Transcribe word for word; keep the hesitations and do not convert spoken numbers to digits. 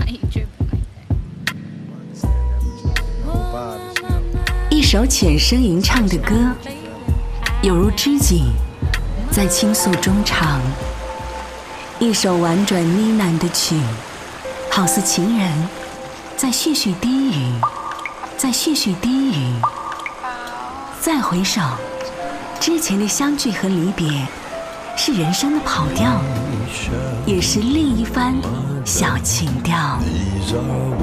一首浅声吟唱的歌，有如知己在倾诉衷肠；一首婉转呢喃的曲，好似情人在絮絮低语，在絮絮低语。再回首，之前的相聚和离别，是人生的跑调，也是另一番小情调。